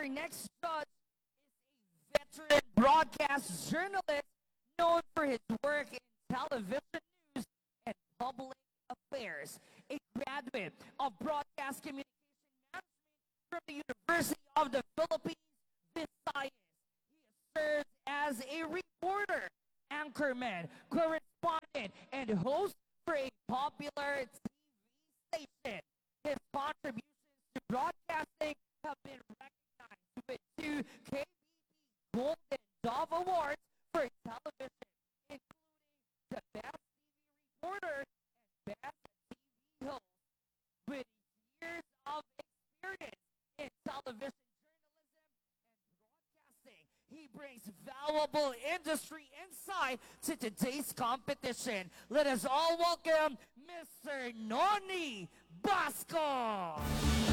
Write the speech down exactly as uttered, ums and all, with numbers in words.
Our next judge is a veteran broadcast journalist known for his work in television news and public affairs. A graduate of broadcast communication management from the University of the Philippines, Visayas. He serves as a reporter, anchorman, correspondent, and host for a popular T V station. His contributions to broadcasting have been recognized with two K B B Golden Dove Awards for television, including the Best T V Reporter and Best T V Host. With years of experience in television journalism and broadcasting, he brings valuable industry insight to today's competition. Let us all welcome Mister Noni Basco.